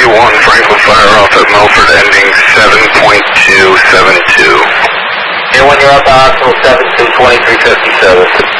Franklin Fire off at Milford ending 7.272. And when you're up to hospital 722357.